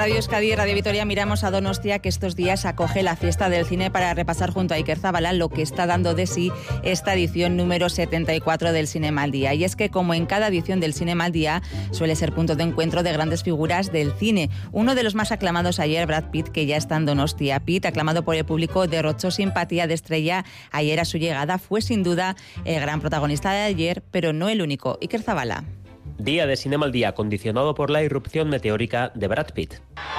Radio Euskadi y Radio Vitoria miramos a Donostia, que estos días acoge la fiesta del cine, para repasar junto a Iker Zabala lo que está dando de sí esta edición número 74 del Cinema al Día. Y es que, como en cada edición del Cinema al Día, suele ser punto de encuentro de grandes figuras del cine. Uno de los más aclamados ayer, Brad Pitt, que ya está en Donostia. Pitt, aclamado por el público, derrochó simpatía de estrella ayer a su llegada. Fue sin duda el gran protagonista de ayer, pero no el único. Iker Zabala. Día de Cinema al Día, condicionado por la irrupción meteórica de Brad Pitt.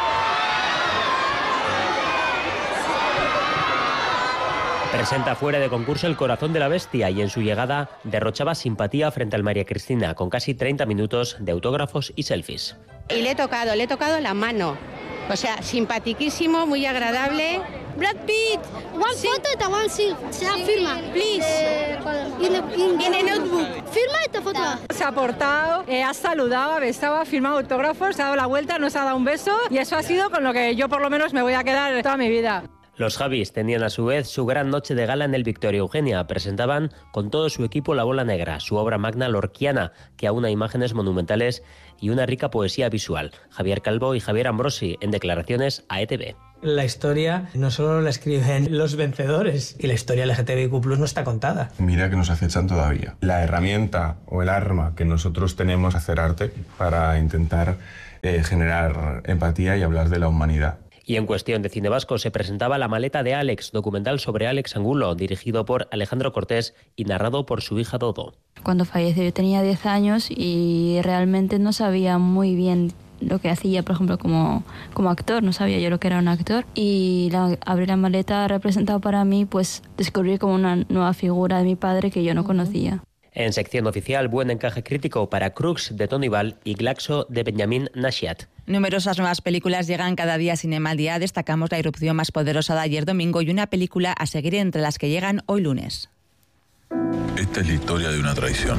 Presenta fuera de concurso El corazón de la bestia y en su llegada derrochaba simpatía frente al María Cristina, con casi 30 minutos de autógrafos y selfies. Y le he tocado la mano. O sea, simpatiquísimo, muy agradable. Brad Pitt, one photo and one firma, please. In the notebook. Firma esta foto. Se ha portado, ha saludado, ha besado, ha firmado autógrafos, se ha dado la vuelta, nos ha dado un beso y eso ha sido con lo que yo por lo menos me voy a quedar toda mi vida. Los Javis tenían a su vez su gran noche de gala en el Victoria Eugenia. Presentaban con todo su equipo La Bola Negra, su obra magna lorquiana, que aúna imágenes monumentales y una rica poesía visual. Javier Calvo y Javier Ambrosi, en declaraciones a ETV. La historia no solo la escriben los vencedores, y la historia LGTBIQ+ no está contada. Mira que nos acechan todavía. La herramienta o el arma que nosotros tenemos es hacer arte para intentar generar empatía y hablar de la humanidad. Y en cuestión de cine vasco se presentaba La maleta de Alex, documental sobre Alex Angulo, dirigido por Alejandro Cortés y narrado por su hija Dodo. Cuando falleció yo tenía 10 años y realmente no sabía muy bien lo que hacía, por ejemplo, como actor. No sabía yo lo que era un actor. Y abrir la maleta ha representado para mí, pues, descubrir como una nueva figura de mi padre que yo no conocía. En sección oficial, buen encaje crítico para Crux de Tony Val y Glaxo de Benjamin Nashiat. Numerosas nuevas películas llegan cada día a Cinema al Día. Destacamos La irrupción más poderosa de ayer domingo y una película a seguir entre las que llegan hoy lunes. Esta es la historia de una traición.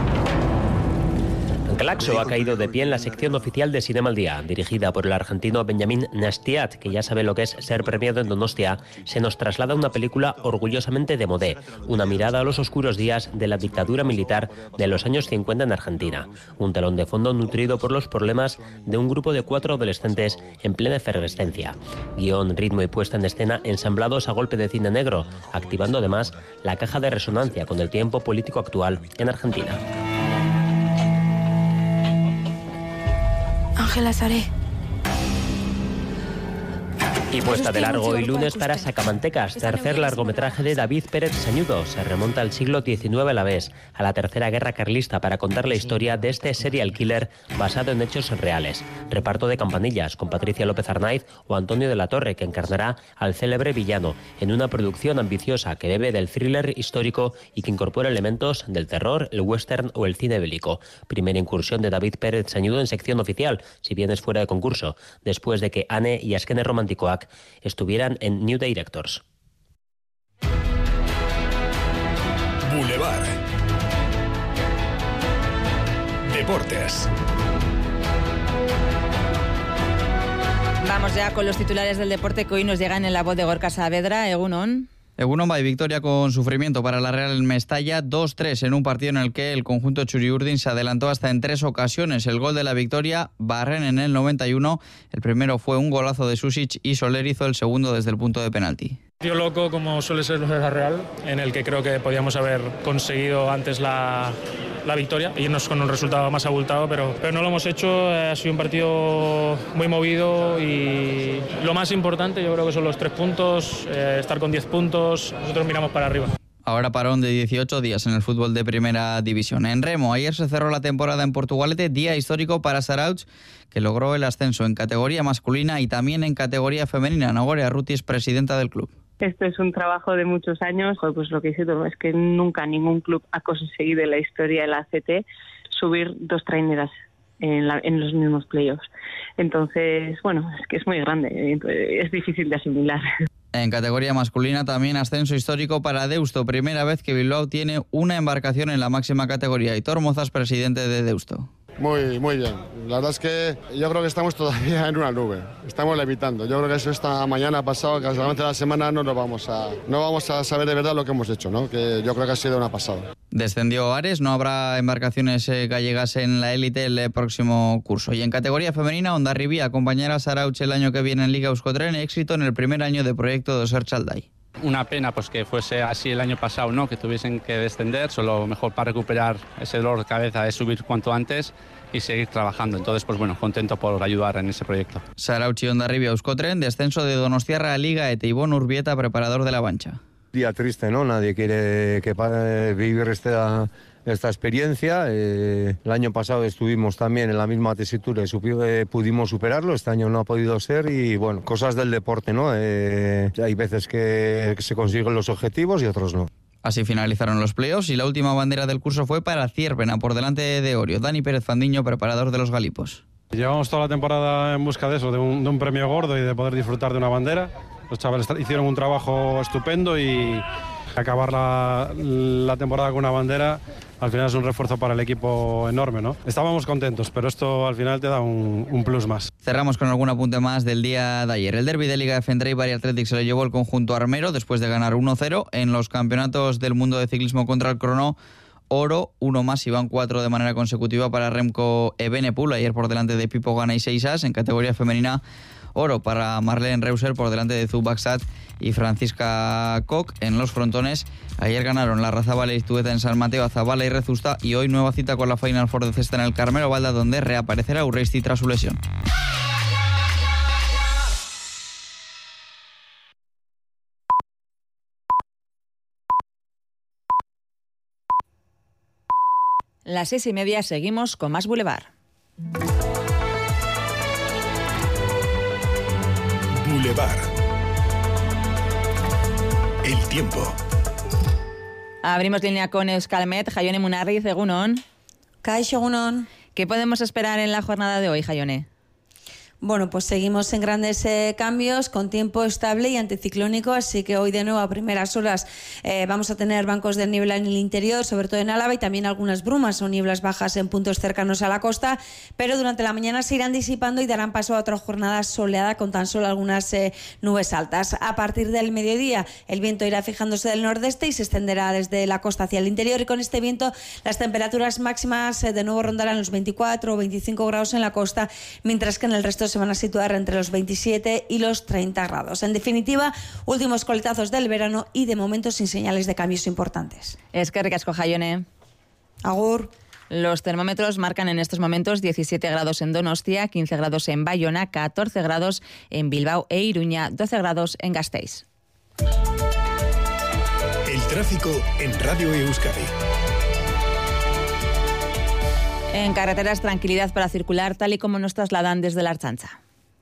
Glaxo ha caído de pie en la sección oficial de Cinema al Día. Dirigida por el argentino Benjamin Nashiat, que ya sabe lo que es ser premiado en Donostia, se nos traslada una película orgullosamente de modé, una mirada a los oscuros días de la dictadura militar de los años 50 en Argentina. Un telón de fondo nutrido por los problemas de un grupo de 4 adolescentes en plena efervescencia. Guión, ritmo y puesta en escena ensamblados a golpe de cine negro, activando además la caja de resonancia con el tiempo político actual en Argentina. Ángela Saré. Y puesta de largo hoy lunes para Sacamantecas, tercer largometraje de David Pérez Sañudo. Se remonta al siglo XIX a la vez, a la Tercera Guerra Carlista, para contar la historia de este serial killer basado en hechos reales. Reparto de campanillas con Patricia López Arnaiz o Antonio de la Torre, que encarnará al célebre villano, en una producción ambiciosa que bebe del thriller histórico y que incorpora elementos del terror, el western o el cine bélico. Primera incursión de David Pérez Sañudo en sección oficial, si bien es fuera de concurso, después de que Anne y Azkene Romantikoak estuvieran en New Directors. Boulevard. Deportes. Vamos ya con los titulares del deporte que hoy nos llegan en la voz de Gorka Saavedra. Egunon. Egunon Bay, victoria con sufrimiento para la Real Mestalla, 2-3 en un partido en el que el conjunto Txuri-Urdin se adelantó hasta en 3 ocasiones. El gol de la victoria, Barren en el 91, el primero fue un golazo de Susic y Soler hizo el segundo desde el punto de penalti. Tío loco, como suele ser la Real, en el que creo que podíamos haber conseguido antes la victoria, irnos con un resultado más abultado, pero no lo hemos hecho. Ha sido un partido muy movido y lo más importante yo creo que son los 3 puntos, estar con 10 puntos, nosotros miramos para arriba. Ahora parón de 18 días en el fútbol de primera división. En remo, ayer se cerró la temporada en Portugalete, día histórico para Zarautz, que logró el ascenso en categoría masculina y también en categoría femenina. Nagore Arruti es presidenta del club. Esto es un trabajo de muchos años. Pues lo que dice todo es que nunca ningún club ha conseguido en la historia de la ACT subir 2 traineras en los mismos playoffs. Entonces, bueno, es que es muy grande, es difícil de asimilar. En categoría masculina también ascenso histórico para Deusto, primera vez que Bilbao tiene una embarcación en la máxima categoría. Aitor Mozas, presidente de Deusto. muy bien. La verdad es que yo creo que estamos todavía en una nube, estamos levitando. Yo creo que eso esta mañana pasado, que hasta la semana no vamos a saber de verdad lo que hemos hecho, ¿no? Que yo creo que ha sido una pasada. Descendió Ares, no habrá embarcaciones gallegas en la élite el próximo curso. Y en categoría femenina, Hondarribí acompañará a Sarauch el año que viene en Liga Euskotren, éxito en el primer año de proyecto de Oser Chalday. Una pena pues que fuese así el año pasado, ¿no? Que tuviesen que descender, solo mejor para recuperar ese dolor de cabeza es subir cuanto antes y seguir trabajando. Entonces, pues bueno, contento por ayudar en ese proyecto. Sarauch y Hondarribí Euskotren, descenso de Donostiarra a Liga eta Ibon Urbieta, preparador de la Bancha. Día triste, ¿no? Nadie quiere vivir esta experiencia. El año pasado estuvimos también en la misma tesitura y pudimos superarlo. Este año no ha podido ser y, bueno, cosas del deporte, ¿no? Hay veces que se consiguen los objetivos y otros no. Así finalizaron los playoffs y la última bandera del curso fue para Ciervena, por delante de Orio. Dani Pérez Fandiño, preparador de los Galipos. Llevamos toda la temporada en busca de eso, de un premio gordo y de poder disfrutar de una bandera. Los chavales hicieron un trabajo estupendo y acabar la temporada con una bandera al final es un refuerzo para el equipo enorme, ¿no? Estábamos contentos, pero esto al final te da un plus más. Cerramos con algún apunte más del día de ayer. El derbi de Liga de Fendrey y Athletic se lo llevó el conjunto armero después de ganar 1-0 en los campeonatos del mundo de ciclismo contra el crono. Oro, uno más y van 4 de manera consecutiva para Remco Evenepoel, ayer por delante de Pipo Gana y 6 as. En categoría femenina, oro para Marlene Reuser por delante de Zubaksat y Francisca Koch. En los frontones, ayer ganaron la Razabala y Tueta en San Mateo, Zabala y Rezusta, y hoy nueva cita con la Final Four de cesta en el Carmelo Valda, donde reaparecerá Urreisti tras su lesión. Las 6:30 seguimos con más Boulevard. Boulevard. El tiempo. Abrimos línea con Euskalmet. Jaione Munarriz, egunon. Kaixo, egunon. ¿Qué podemos esperar en la jornada de hoy, Jaione? Bueno, pues seguimos en grandes cambios, con tiempo estable y anticiclónico, así que hoy de nuevo a primeras horas vamos a tener bancos de niebla en el interior, sobre todo en Álava, y también algunas brumas o nieblas bajas en puntos cercanos a la costa, pero durante la mañana se irán disipando y darán paso a otra jornada soleada con tan solo algunas nubes altas. A partir del mediodía el viento irá fijándose del nordeste y se extenderá desde la costa hacia el interior, y con este viento las temperaturas máximas de nuevo rondarán los 24 o 25 grados en la costa, mientras que en el resto se van a situar entre los 27 y los 30 grados. En definitiva, últimos coletazos del verano y de momento sin señales de cambios importantes. Eskerrik asko, Jaione. Agur. Los termómetros marcan en estos momentos 17 grados en Donostia, 15 grados en Bayona, 14 grados en Bilbao e Iruña, 12 grados en Gasteiz. El tráfico en Radio Euskadi. En carreteras, tranquilidad para circular, tal y como nos trasladan desde la Ertzaintza.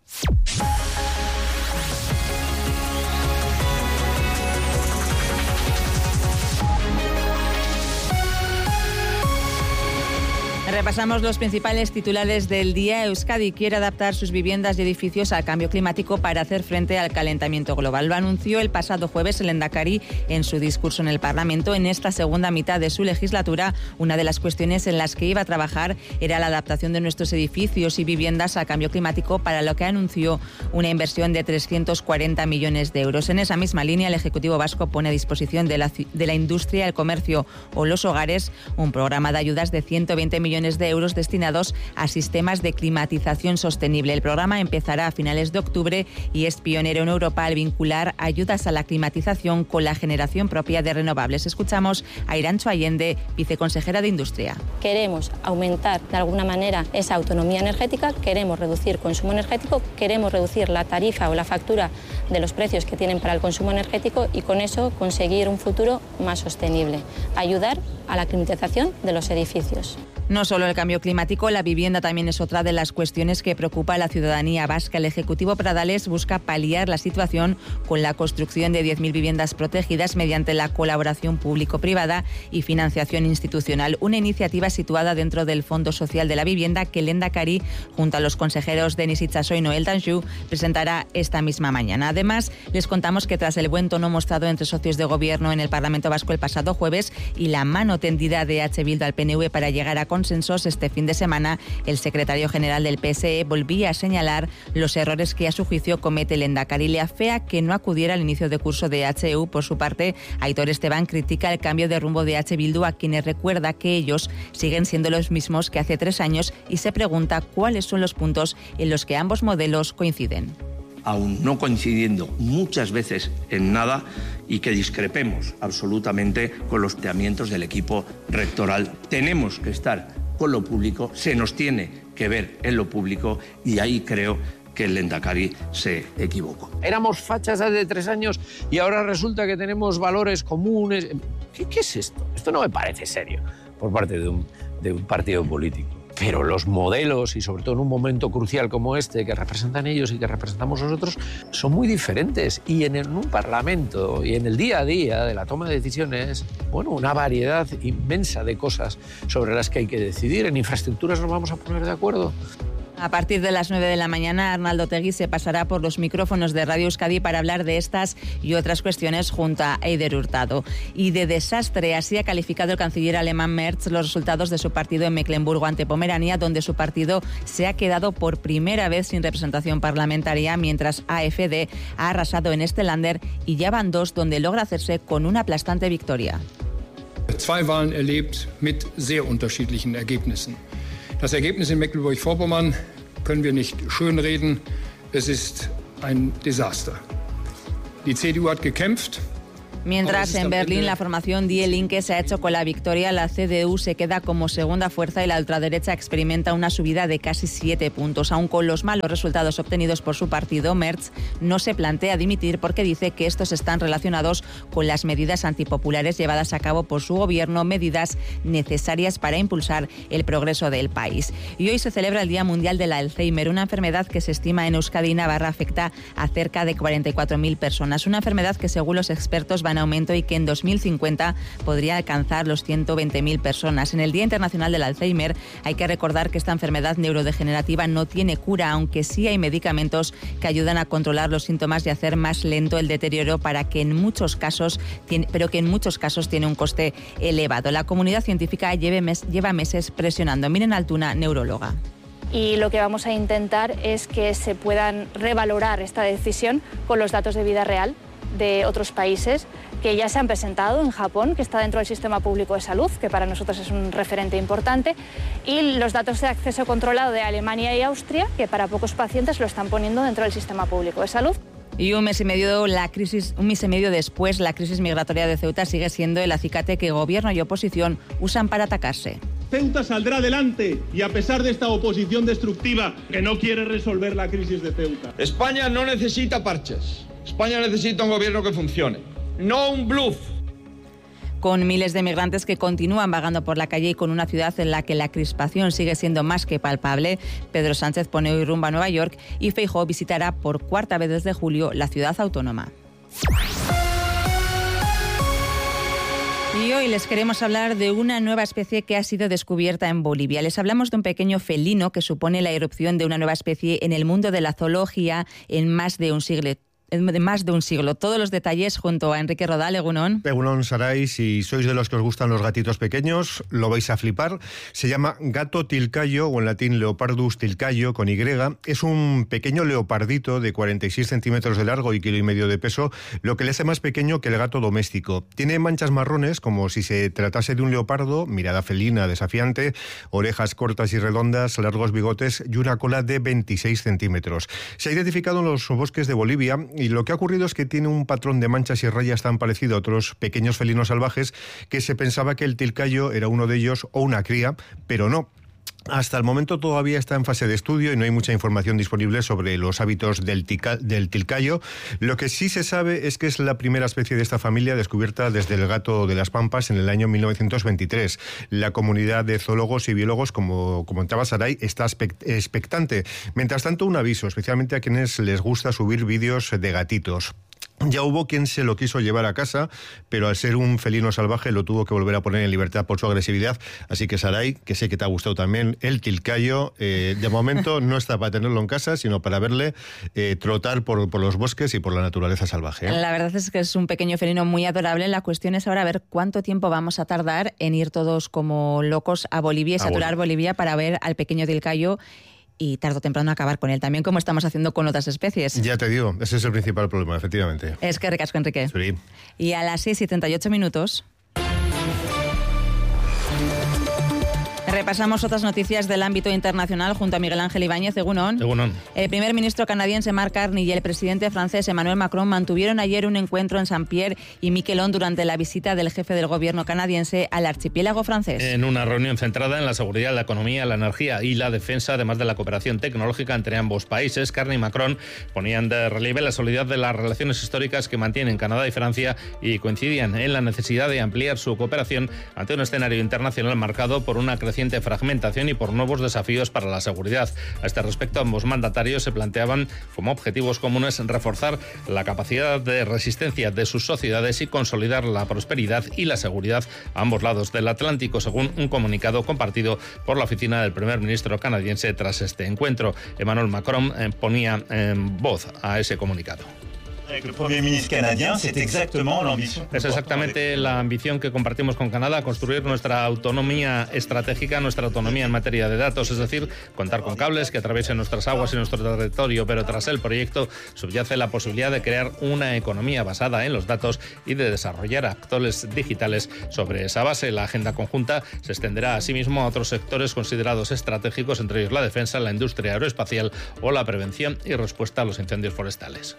Repasamos los principales titulares del día. Euskadi quiere adaptar sus viviendas y edificios al cambio climático para hacer frente al calentamiento global. Lo anunció el pasado jueves el Lehendakari en su discurso en el Parlamento. En esta segunda mitad de su legislatura, una de las cuestiones en las que iba a trabajar era la adaptación de nuestros edificios y viviendas al cambio climático, para lo que anunció una inversión de 340 millones de euros. En esa misma línea, el Ejecutivo vasco pone a disposición de la industria, el comercio o los hogares un programa de ayudas de 120 millones de euros destinados a sistemas de climatización sostenible. El programa empezará a finales de octubre y es pionero en Europa al vincular ayudas a la climatización con la generación propia de renovables. Escuchamos a Irantxo Allende, viceconsejera de Industria. Queremos aumentar de alguna manera esa autonomía energética, queremos reducir consumo energético, queremos reducir la tarifa o la factura de los precios que tienen para el consumo energético y con eso conseguir un futuro más sostenible. Ayudar a la climatización de los edificios. No solo el cambio climático, la vivienda también es otra de las cuestiones que preocupa a la ciudadanía vasca. El Ejecutivo Pradales busca paliar la situación con la construcción de 10.000 viviendas protegidas mediante la colaboración público-privada y financiación institucional. Una iniciativa situada dentro del Fondo Social de la Vivienda que el Lehendakari, junto a los consejeros Denis Itxaso y Noel Tanjou, presentará esta misma mañana. Además, les contamos que tras el buen tono mostrado entre socios de gobierno en el Parlamento Vasco el pasado jueves y la mano tendida de H. Bildu al PNV para llegar a consensos, este fin de semana el secretario general del PSE volvía a señalar los errores que a su juicio comete el Lehendakari. Le afea que no acudiera al inicio de curso de HU. Por su parte, Aitor Esteban critica el cambio de rumbo de H. Bildu, a quienes recuerda que ellos siguen siendo los mismos que hace 3 años y se pregunta cuáles son los puntos en los que ambos modelos coinciden. Aún no coincidiendo muchas veces en nada y que discrepemos absolutamente con los planteamientos del equipo rectoral. Tenemos que estar con lo público, se nos tiene que ver en lo público y ahí creo que el Lehendakari se equivocó. Éramos fachas hace 3 años y ahora resulta que tenemos valores comunes. ¿Qué es esto? Esto no me parece serio por parte de un partido político. Pero los modelos, y sobre todo en un momento crucial como este, que representan ellos y que representamos nosotros, son muy diferentes. Y en un parlamento y en el día a día de la toma de decisiones, bueno, una variedad inmensa de cosas sobre las que hay que decidir. En infraestructuras nos vamos a poner de acuerdo. A partir de las 9 de la mañana, Arnaldo Otegi se pasará por los micrófonos de Radio Euskadi para hablar de estas y otras cuestiones junto a Eider Hurtado. Y de desastre, así ha calificado el canciller alemán Merz los resultados de su partido en Mecklemburgo ante Pomerania, donde su partido se ha quedado por primera vez sin representación parlamentaria, mientras AfD ha arrasado en este Länder y ya van 2 donde logra hacerse con una aplastante victoria. 2 Wahlen erlebt mit sehr unterschiedlichen Ergebnissen. Das Ergebnis in Mecklenburg-Vorpommern können wir nicht schönreden. Es ist ein Desaster. Die CDU hat gekämpft. Mientras en Berlín la formación Die Linke se ha hecho con la victoria, la CDU se queda como segunda fuerza y la ultraderecha experimenta una subida de casi 7 puntos. Aun con los malos resultados obtenidos por su partido, Merz no se plantea dimitir porque dice que estos están relacionados con las medidas antipopulares llevadas a cabo por su gobierno, medidas necesarias para impulsar el progreso del país. Y hoy se celebra el Día Mundial del Alzheimer, una enfermedad que se estima en Euskadi y Navarra afecta a cerca de 44.000 personas. Una enfermedad que, según los expertos, va en aumento y que en 2050 podría alcanzar los 120.000 personas. En el Día Internacional del Alzheimer hay que recordar que esta enfermedad neurodegenerativa no tiene cura, aunque sí hay medicamentos que ayudan a controlar los síntomas y hacer más lento el deterioro, pero que en muchos casos tiene un coste elevado. La comunidad científica lleva meses presionando. Miren Altuna, neuróloga. Y lo que vamos a intentar es que se puedan revalorar esta decisión con los datos de vida real de otros países que ya se han presentado, en Japón, que está dentro del sistema público de salud, que para nosotros es un referente importante, y los datos de acceso controlado de Alemania y Austria, que para pocos pacientes lo están poniendo dentro del sistema público de salud. Y un mes y medio después, la crisis migratoria de Ceuta sigue siendo el acicate que gobierno y oposición usan para atacarse. Ceuta saldrá adelante y a pesar de esta oposición destructiva que no quiere resolver la crisis de Ceuta. España no necesita parches. España necesita un gobierno que funcione, no un bluff. Con miles de migrantes que continúan vagando por la calle y con una ciudad en la que la crispación sigue siendo más que palpable, Pedro Sánchez pone hoy rumbo a Nueva York y Feijóo visitará por 4ª vez desde julio la ciudad autónoma. Y hoy les queremos hablar de una nueva especie que ha sido descubierta en Bolivia. Les hablamos de un pequeño felino que supone la irrupción de una nueva especie en el mundo de la zoología en más de un siglo. Todos los detalles junto a Enrique Rodal. Egunon. Egunon, Saray. Si sois de los que os gustan los gatitos pequeños, lo vais a flipar. Se llama gato tilcayo, o en latín Leopardus tilcayo, con Y. Es un pequeño leopardito de 46 centímetros de largo y 1,5 kilos de peso, lo que le hace más pequeño que el gato doméstico. Tiene manchas marrones, como si se tratase de un leopardo, mirada felina, desafiante, orejas cortas y redondas, largos bigotes y una cola de 26 centímetros. Se ha identificado en los bosques de Bolivia y lo que ha ocurrido es que tiene un patrón de manchas y rayas tan parecido a otros pequeños felinos salvajes que se pensaba que el tilcayo era uno de ellos o una cría, pero no. Hasta el momento todavía está en fase de estudio y no hay mucha información disponible sobre los hábitos del tilcayo. Lo que sí se sabe es que es la primera especie de esta familia descubierta desde el gato de las Pampas en el año 1923. La comunidad de zoólogos y biólogos, como comentaba Saray, está expectante. Mientras tanto, un aviso, especialmente a quienes les gusta subir vídeos de gatitos. Ya hubo quien se lo quiso llevar a casa, pero al ser un felino salvaje lo tuvo que volver a poner en libertad por su agresividad. Así que Saray, que sé que te ha gustado también, el tilcayo, de momento no está para tenerlo en casa, sino para verle trotar por los bosques y por la naturaleza salvaje. La verdad es que es un pequeño felino muy adorable. La cuestión es ahora ver cuánto tiempo vamos a tardar en ir todos como locos a Bolivia y saturar Bolivia para ver al pequeño tilcayo y tarde o temprano acabar con él, también como estamos haciendo con otras especies. Ya te digo, ese es el principal problema, efectivamente. Es que ricasco, Enrique. Sí. Y a las 6:38. Repasamos otras noticias del ámbito internacional junto a Miguel Ángel Ibáñez. Egunon. El primer ministro canadiense Mark Carney y el presidente francés Emmanuel Macron mantuvieron ayer un encuentro en Saint-Pierre y Miquelon durante la visita del jefe del gobierno canadiense al archipiélago francés. En una reunión centrada en la seguridad, la economía, la energía y la defensa, además de la cooperación tecnológica entre ambos países, Carney y Macron ponían de relieve la solidez de las relaciones históricas que mantienen Canadá y Francia y coincidían en la necesidad de ampliar su cooperación ante un escenario internacional marcado por una creciente fragmentación y por nuevos desafíos para la seguridad. A este respecto, ambos mandatarios se planteaban como objetivos comunes reforzar la capacidad de resistencia de sus sociedades y consolidar la prosperidad y la seguridad a ambos lados del Atlántico, según un comunicado compartido por la oficina del primer ministro canadiense tras este encuentro. Emmanuel Macron ponía en voz a ese comunicado. Es exactamente la ambición que compartimos con Canadá, construir nuestra autonomía estratégica, nuestra autonomía en materia de datos, es decir, contar con cables que atraviesen nuestras aguas y nuestro territorio, pero tras el proyecto subyace la posibilidad de crear una economía basada en los datos y de desarrollar actores digitales sobre esa base. La agenda conjunta se extenderá asimismo a otros sectores considerados estratégicos, entre ellos la defensa, la industria aeroespacial o la prevención y respuesta a los incendios forestales.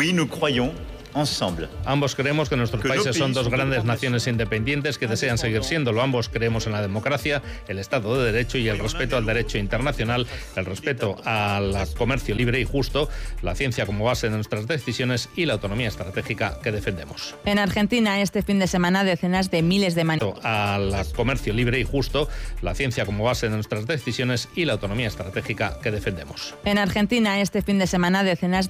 Ambos creemos que nuestros países son dos grandes naciones independientes que desean seguir siéndolo. Ambos creemos en la democracia, el Estado de Derecho y el respeto al derecho internacional, el respeto al comercio libre y justo, la ciencia como base de nuestras decisiones y la autonomía estratégica que defendemos. En Argentina, este fin de semana, decenas de miles de al comercio libre y justo, la ciencia como base de nuestras decisiones y la autonomía estratégica que defendemos. En Argentina, este fin de semana, decenas